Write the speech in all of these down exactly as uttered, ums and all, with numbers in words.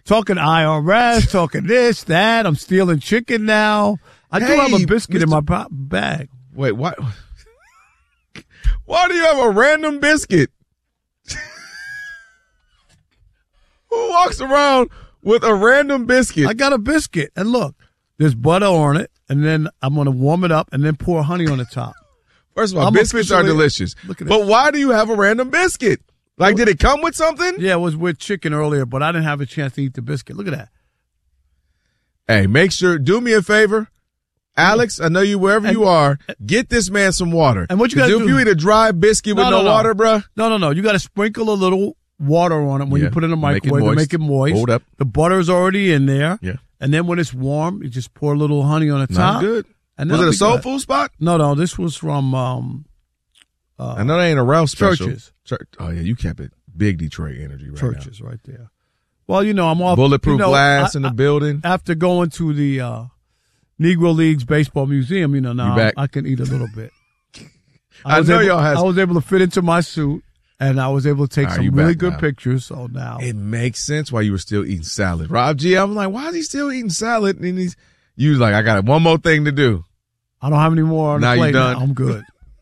talking I R S, talking this, that. I'm stealing chicken now. I hey, do have a biscuit Mister in my po- bag. Wait, what? Why do you have a random biscuit? Who walks around with a random biscuit? I got a biscuit, and look, there's butter on it, and then I'm going to warm it up and then pour honey on the top. First of all, I'm biscuits are officially- delicious. Look at But this. why do you have a random biscuit? Like, did it come with something? Yeah, it was with chicken earlier, but I didn't have a chance to eat the biscuit. Look at that. Hey, make sure, do me a favor. Alex, I know you wherever And- you are, get this man some water. And what you 'Cause gotta if do- you eat a dry biscuit with No, no, no, no. water, bruh. No, no, no. You got to sprinkle a little water on it when Yeah. you put it in the Make it microwave to moist. make it moist. Hold up. The butter's already in there. Yeah. And then when it's warm, you just pour a little honey on the top. Not good. And Was it that'll a be soul good. food spot? No, no. This was from um, uh, I know that ain't a Ralph special. Churches. Church. Oh, yeah, you kept it. Big Detroit energy right Churches right there. Well, you know, I'm now. off. Bulletproof you know, glass I- in the I- building. After going to the uh, Negro Leagues Baseball Museum, you know, now You back? I can eat a little bit. I was know able, y'all has- I was able to fit into my suit, and I was able to take Are some you really back good now? pictures. So now, It makes sense why you were still eating salad. Rob G, I'm like, why is he still eating salad? And he's, you was like, I got one more thing to do. I don't have any more on Now the you plate. done? Now. I'm good.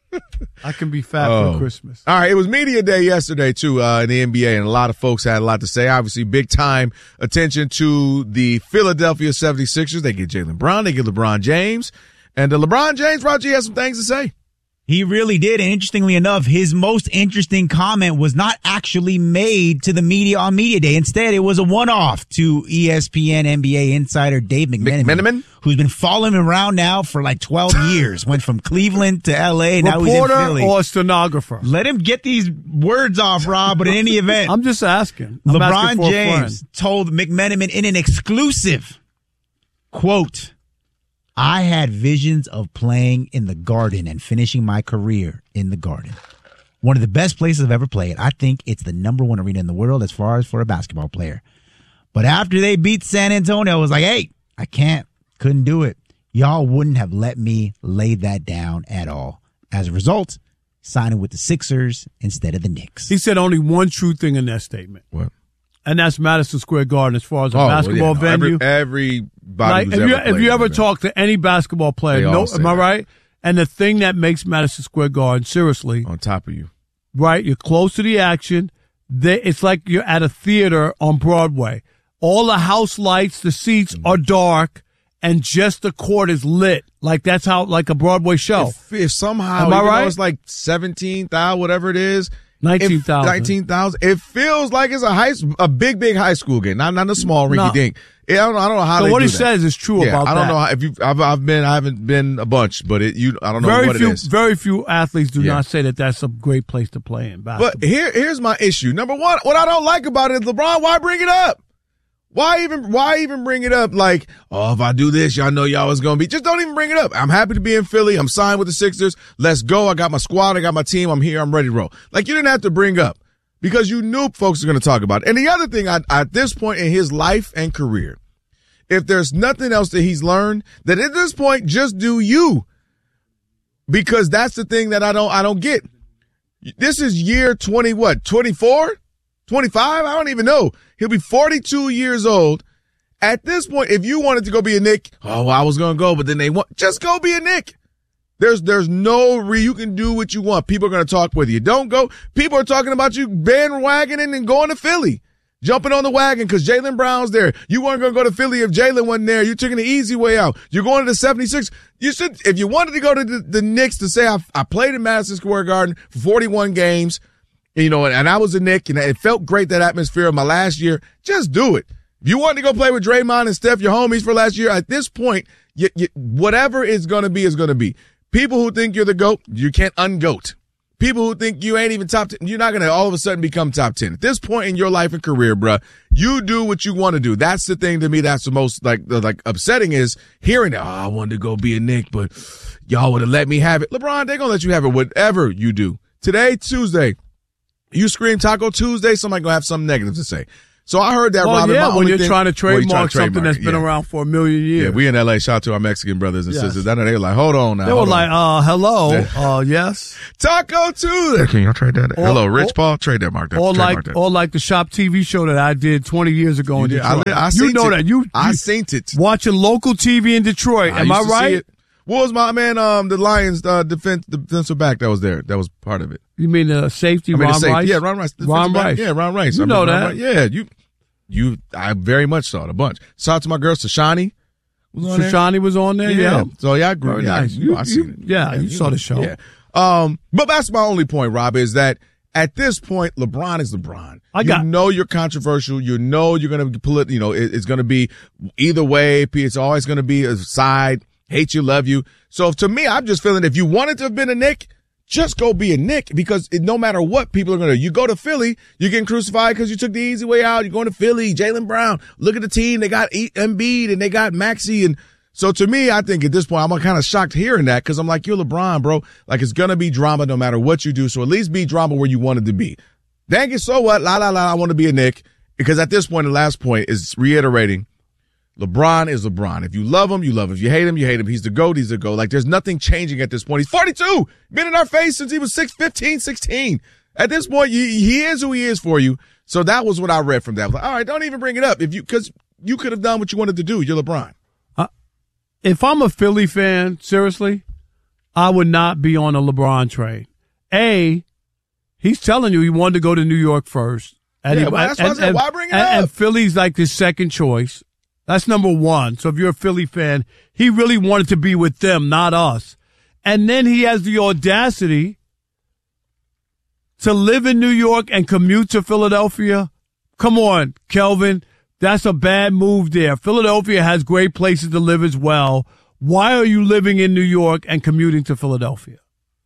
I can be fat Oh. for Christmas. All right, it was media day yesterday too uh, in the N B A, and a lot of folks had a lot to say. Obviously, big time attention to the Philadelphia seventy-sixers. They get Jaylen Brown, they get LeBron James, and uh, LeBron James, Roger, has some things to say. He really did. And interestingly enough, his most interesting comment was not actually made to the media on Media Day. Instead, it was a one-off to E S P N N B A insider Dave McMenamin, McMenamin? who's been following him around now for like twelve years. Went from Cleveland to L A, now he's in Reporter Philly. or stenographer? Let him get these words off, Rob, but in any event, I'm just asking. I'm asking LeBron for a James friend. told McMenamin in an exclusive, quote, I had visions of playing in the Garden and finishing my career in the Garden. One of the best places I've ever played. I think it's the number one arena in the world as far as for a basketball player. But after they beat San Antonio, I was like, hey, I can't, couldn't do it. Y'all wouldn't have let me lay that down at all. As a result, signing with the Sixers instead of the Knicks. He said only one true thing in that statement, What? and that's Madison Square Garden as far as a Oh, basketball well, yeah, no, venue. Every, everybody Like, who's if ever you, if played you in ever the talk to any basketball player, They all no, say am I that. right? And the thing that makes Madison Square Garden, seriously, on top of you. right? You're close to the action. They, it's like you're at a theater on Broadway. All the house lights, the seats Mm-hmm. are dark, and just the court is lit. Like that's how, like a Broadway show. If, if somehow, Am I even though right? it's like seventeen thousand, whatever it is, nineteen thousand. nineteen thousand. It feels like it's a high, a big, big high school game, not not a small rinky No. dink. Yeah, I don't, I don't know how. So they what do he that. says is true Yeah, about I don't that. know how, if you. I've, I've been. I haven't been a bunch, but it. You. I don't know Very what few, it is. very few athletes do Yeah. not say that that's a great place to play in basketball. But here, here's my issue. Number one, what I don't like about it is LeBron. Why bring it up? Why even? Why even bring it up? Like, oh, if I do this, y'all know y'all was gonna be. Just don't even bring it up. I'm happy to be in Philly. I'm signed with the Sixers. Let's go. I got my squad. I got my team. I'm here. I'm ready to roll. Like, you didn't have to bring up because you knew folks are gonna talk about it. And the other thing, I, at this point in his life and career, if there's nothing else that he's learned, that at this point, just do you. Because that's the thing that I don't. I don't get. This is year twenty. What? twenty-four? twenty-five? I don't even know. He'll be forty-two years old. At this point, if you wanted to go be a Knick, oh, well, I was going to go, but then they want, just go be a Knick. There's, there's no re, you can do what you want. People are going to talk with you. Don't go. People are talking about you bandwagoning and going to Philly, jumping on the wagon because Jaylen Brown's there. You weren't going to go to Philly if Jaylen wasn't there. You're taking the easy way out. You're going to the seventy-six. You should, if you wanted to go to the, the Knicks to say, I, I played in Madison Square Garden for forty-one games, you know, and, and I was a Knick, and it felt great, that atmosphere of my last year. Just do it. If you wanted to go play with Draymond and Steph, your homies for last year, at this point, you, you, whatever it's going to be is going to be. People who think you're the GOAT, you can't un-GOAT. People who think you ain't even top ten, you're not going to all of a sudden become top ten. At this point in your life and career, bruh, you do what you want to do. That's the thing to me that's the most like the, like upsetting is hearing that, oh, I wanted to go be a Knick, but y'all would have let me have it. LeBron, they're going to let you have it whatever you do. Today, Tuesday, you scream Taco Tuesday, somebody going to have something negative to say. So I heard that, well, Robin. yeah, my when you're thing, trying to trademark well, trying to something that's been yeah. around for a million years. Yeah, we in L A. Shout out to our Mexican brothers and Yes. sisters. I know they were like, hold on now. They were like, on. uh, hello, Yeah. uh, yes. Taco Tuesday. Can y'all trade that? Or- Hello, Rich or- Paul. Trade that, Mark. That. Or Trademark like, that. or like the Shop T V show that I did twenty years ago in You did. I, Detroit. I you seen know it. that. You, I you seen it. watching local T V in Detroit. Am I used to see right? it. What was my man? Um, the Lions uh, defense defensive back that was there. That was part of it. You mean the safety, I mean, Ron the safety. Rice? Yeah, Ron Rice. the Ron defensive back. Rice. Yeah, Ron Rice. You I know remember that. Ron Rice. Yeah, you, you. I very much saw it a bunch. Shout out to my girl Sashani. Was on there. Shoshani was on there. Yeah. Yeah. So yeah, I agree. Very Yeah, nice. I, you, You- I seen you- it. yeah, you saw the show. Yeah. Um, but that's my only point, Rob, is that at this point, LeBron is LeBron. I you got- know you're controversial. You know you're going to pull it. You know it, it's going to be either way. It's always going to be a side. Hate you, love you. So to me, I'm just feeling if you wanted to have been a Knick, just go be a Knick because it, no matter what people are going to do, you go to Philly, you're getting crucified because you took the easy way out. You're going to Philly, Jaylen Brown. Look at the team. They got Embiid and they got Maxey. And so to me, I think at this point, I'm kind of shocked hearing that because I'm like, you're LeBron, bro. Like it's going to be drama no matter what you do. So at least be drama where you wanted to be. Dang it. So what? La, la, la. I want to be a Knick because at this point, the last point is reiterating. LeBron is LeBron. If you love him, you love him. If you hate him, you hate him. He's the GOAT, he's the GOAT. Like, there's nothing changing at this point. He's forty-two. Been in our face since he was six, fifteen, sixteen. At this point, you, he is who he is for you. So that was what I read from that. I was like, all right, don't even bring it up. If you, because you could have done what you wanted to do. You're LeBron. Uh, if I'm a Philly fan, seriously, I would not be on a LeBron train. A, he's telling you he wanted to go to New York first. And Yeah, he, well, that's why I and, said, and, why bring it and, up? and Philly's like his second choice. That's number one. So if you're a Philly fan, he really wanted to be with them, not us. And then he has the audacity to live in New York and commute to Philadelphia. Come on, Kelvin. That's a bad move there. Philadelphia has great places to live as well. Why are you living in New York and commuting to Philadelphia?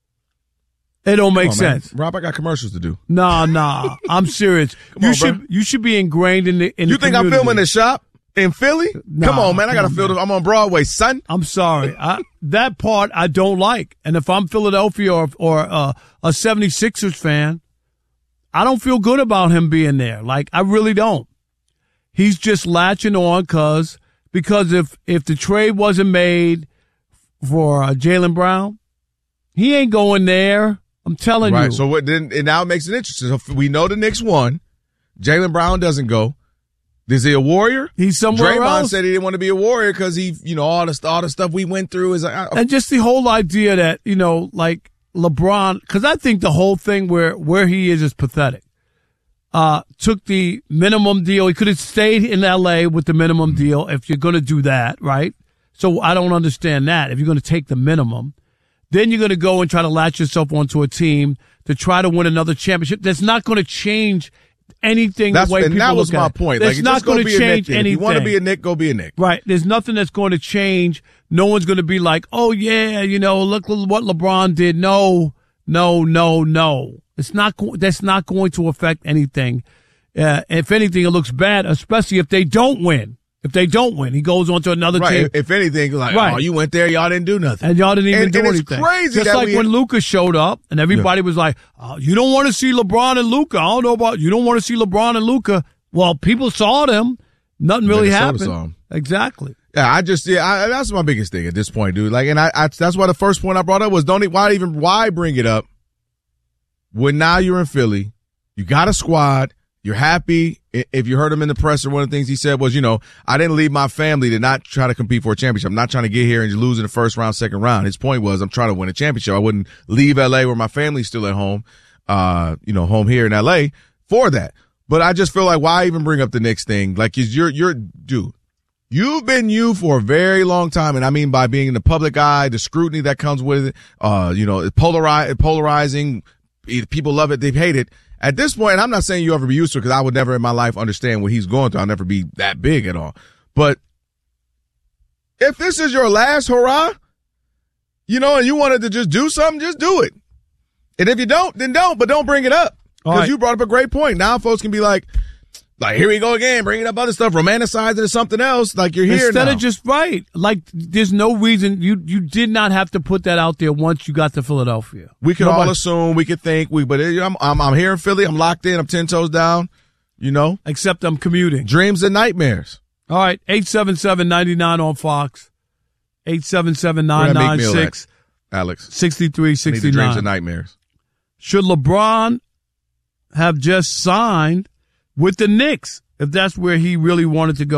It don't make Come on, man. sense. Rob, I got commercials to do. Nah, nah. I'm serious. Come you on, should bro. you should be ingrained in the in You the think I'm community. filming the shop in Philly? Nah, come on, man. I got to come on, feel man. the, I'm on Broadway, son. I'm sorry. I, that part I don't like. And if I'm Philadelphia or, or uh, a seventy-sixers fan, I don't feel good about him being there. Like, I really don't. He's just latching on cause, because if, if the trade wasn't made for uh, Jaylen Brown, he ain't going there. I'm telling Right. you. So what then? It now makes it interesting. So if we know the Knicks won. Jaylen Brown doesn't go. Is he a Warrior? He's somewhere Draymond else. said he didn't want to be a Warrior because he, you know, all the all the stuff we went through is. Uh, And just the whole idea that, you know, like LeBron, because I think the whole thing where, where he is is pathetic. Uh, took the minimum deal. He could have stayed in L A with the minimum deal if you're going to do that, right? So I don't understand that. If you're going to take the minimum, then you're going to go and try to latch yourself onto a team to try to win another championship. That's not going to change anything That's the way and people that was look my at it. point. It's Like, not just go going be to a Knick change then. anything. If you want to be a Knick, go be a Knick. Right. There's nothing that's going to change. No one's going to be like, oh, yeah, you know, look what LeBron did. No, no, no, no. It's not. Go- that's not going to affect anything. Uh, if anything, it looks bad, especially if they don't win. If they don't win, he goes on to another Right. team. If, if anything, like, Right. oh, you went there, y'all didn't do nothing. And y'all didn't even And- do and it's anything. crazy Just that like we- when Luka showed up and everybody was like, oh, you don't want to see LeBron and Luka. I don't know about, you don't want to see LeBron and Luka. Well, people saw them. Nothing really Minnesota happened. saw 'em. Exactly. Yeah, I just yeah, I, that's my biggest thing at this point, dude. Like, and I, I that's why the first point I brought up was don't e- why even why bring it up when now you're in Philly, you got a squad, you're happy. I- If you heard him in the presser, one of the things he said was, you know, I didn't leave my family to not try to compete for a championship. I'm not trying to get here and lose in the first round, second round. His point was, I'm trying to win a championship. I wouldn't leave L A where my family's still at home, uh, you know, home here in L A for that. But I just feel like why even bring up the Knicks thing? Like, is you're you're dude. You've been you for a very long time, and I mean by being in the public eye, the scrutiny that comes with it, uh, you know, polarize, polarizing. People love it, they hate it. At this point, I'm not saying you ever be used to it because I would never in my life understand what he's going through. I'll never be that big at all. But if this is your last hurrah, you know, and you wanted to just do something, just do it. And if you don't, then don't, but don't bring it up. Because right. you brought up a great point. Now folks can be like, like, here we go again, bringing up other stuff, romanticizing it to something else. Like, you're here Instead now. of just right. Like, there's no reason you you did not have to put that out there once you got to Philadelphia. We could Nobody- all assume, we could think, we, but it, I'm, I'm, I'm here in Philly. I'm locked in. I'm ten toes down. You know? Except I'm commuting. Dreams and nightmares. All right, eight seven seven, nine nine on Fox. eight seven seven, nine nine six, Alex. six three six nine. Dreams and nightmares. Should LeBron have just signed with the Knicks if that's where he really wanted to go?